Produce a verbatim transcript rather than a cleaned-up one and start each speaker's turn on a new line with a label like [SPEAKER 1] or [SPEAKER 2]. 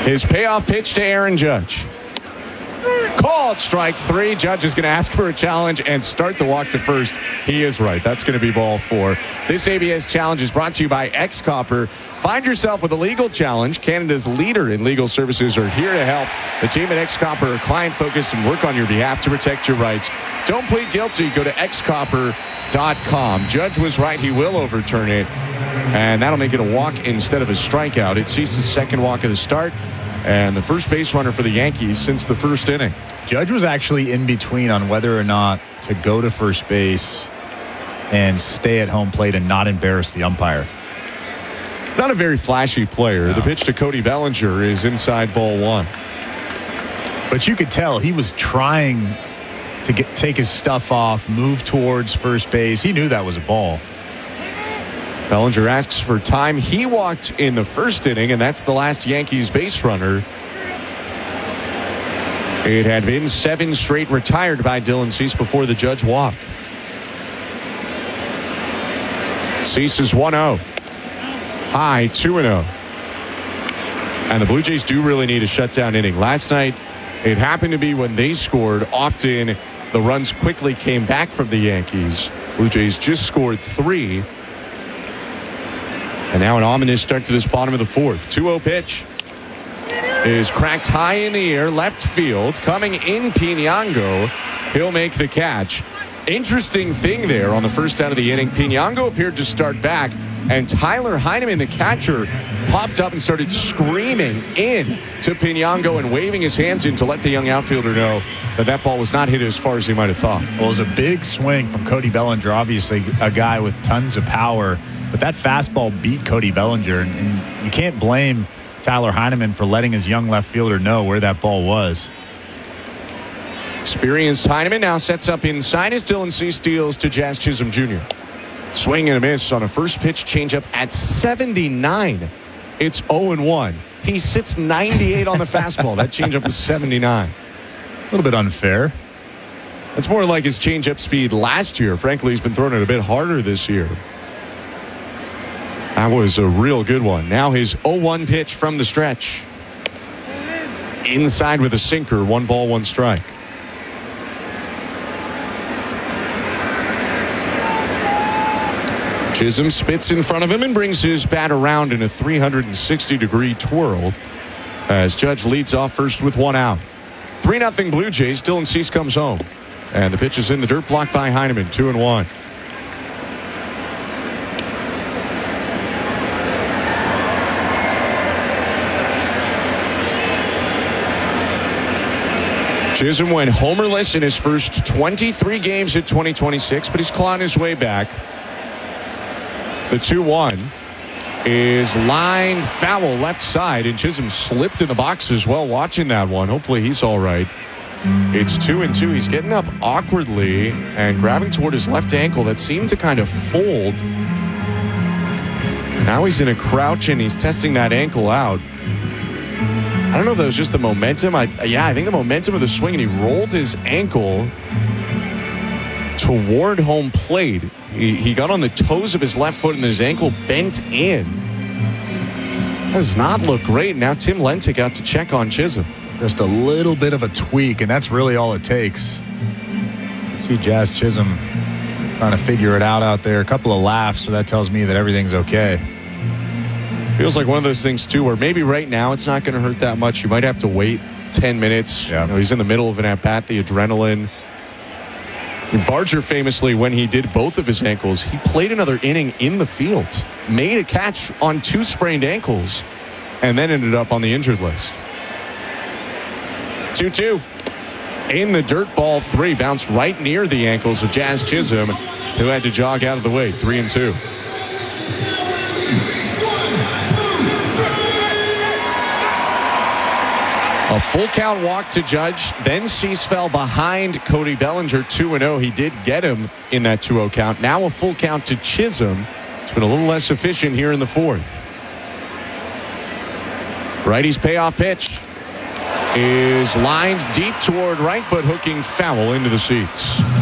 [SPEAKER 1] His payoff pitch to Aaron Judge. Called strike three. Judge is going to ask for a challenge and start the walk to first. He is right. That's going to be ball four. This A B S challenge is brought to you by X-Copper. Find yourself with a legal challenge. Canada's leader in legal services are here to help. The team at X-Copper are client-focused and work on your behalf to protect your rights. Don't plead guilty. Go to x copper dot com. Judge was right. He will overturn it. And that'll make it a walk instead of a strikeout. It sees the second walk of the start. And the first base runner for the Yankees since the first inning.
[SPEAKER 2] Judge was actually in between on whether or not to go to first base and stay at home plate and not embarrass the umpire.
[SPEAKER 1] It's not a very flashy player.
[SPEAKER 2] No.
[SPEAKER 1] The pitch to Cody Bellinger is inside ball one.
[SPEAKER 2] But you could tell he was trying to get take his stuff off, move towards first base. He knew that was a ball.
[SPEAKER 1] Bellinger asks for time. He walked in the first inning, and that's the last Yankees base runner. It had been seven straight retired by Dylan Cease before the Judge walk. Cease is one oh. High, two and oh. And the Blue Jays do really need a shutdown inning. Last night, it happened to be when they scored. Often, the runs quickly came back from the Yankees. Blue Jays just scored three. And now an ominous start to this bottom of the fourth. two oh pitch is cracked high in the air, left field. Coming in Piñango. He'll make the catch. Interesting thing there on the first out of the inning. Piñango appeared to start back, and Tyler Heineman, the catcher, popped up and started screaming in to Piñango and waving his hands in to let the young outfielder know that that ball was not hit as far as he might have thought.
[SPEAKER 2] Well, it was a big swing from Cody Bellinger, obviously a guy with tons of power. But that fastball beat Cody Bellinger, and, and you can't blame Tyler Heineman for letting his young left fielder know where that ball was.
[SPEAKER 1] Experienced Heineman now sets up inside as Dylan Cease deals to Jazz Chisholm Junior Swing and a miss on a first pitch changeup at seventy-nine. It's oh and one. He sits ninety-eight on the fastball. That changeup was seventy-nine.
[SPEAKER 2] A little bit unfair.
[SPEAKER 1] That's more like his changeup speed last year. Frankly, he's been throwing it a bit harder this year. That was a real good one. Now his oh one pitch from the stretch. Inside with a sinker. One ball, one strike. Chisholm spits in front of him and brings his bat around in a three hundred sixty degree twirl as Judge leads off first with one out. three nothing Blue Jays. Dylan Cease comes home. And the pitch is in the dirt, blocked by Heineman. two and one. Chisholm went homerless in his first twenty-three games at twenty twenty-six, but he's clawing his way back. The two one is line foul left side, and Chisholm slipped in the box as well watching that one. Hopefully he's all right. It's two and two. He's getting up awkwardly and grabbing toward his left ankle that seemed to kind of fold. Now he's in a crouch and he's testing that ankle out. I don't know if that was just the momentum. I, yeah, I think the momentum of the swing, and he rolled his ankle toward home plate. He, he got on the toes of his left foot and his ankle bent in. That does not look great. Now Tim Lentic out to check on Chisholm.
[SPEAKER 2] Just a little bit of a tweak, and that's really all it takes. See Jazz Chisholm trying to figure it out out there. A couple of laughs, so that tells me that everything's okay.
[SPEAKER 1] Feels like one of those things, too, where maybe right now it's not going to hurt that much. You might have to wait ten minutes.
[SPEAKER 2] Yeah.
[SPEAKER 1] You know, he's in the middle of an at-bat, the adrenaline. And Barger famously, when he did both of his ankles, he played another inning in the field, made a catch on two sprained ankles, and then ended up on the injured list. two two. In the dirt, ball three. Bounced right near the ankles of Jazz Chisholm, who had to jog out of the way. Three and two. A full count walk to Judge. Then Cease fell behind Cody Bellinger two and oh. He did get him in that two oh count. Now a full count to Chisholm. It's been a little less efficient here in the fourth. Righty's payoff pitch is lined deep toward right, but hooking foul into the seats.